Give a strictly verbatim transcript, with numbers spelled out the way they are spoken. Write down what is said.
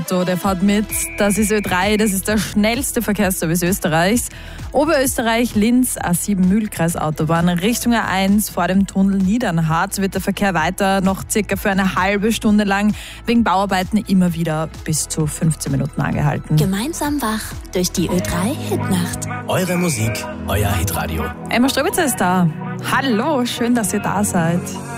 Auto, der fährt mit. Das ist Ö drei, das ist der schnellste Verkehrsservice Österreichs. Oberösterreich, Linz, A sieben Mühlkreisautobahn, Richtung A eins vor dem Tunnel Niedernhardt wird der Verkehr weiter noch circa für eine halbe Stunde lang wegen Bauarbeiten immer wieder bis zu fünfzehn Minuten angehalten. Gemeinsam wach durch die Ö drei Hitnacht. Eure Musik, euer Hitradio. Emma Strobitzer ist da. Hallo, schön, dass ihr da seid.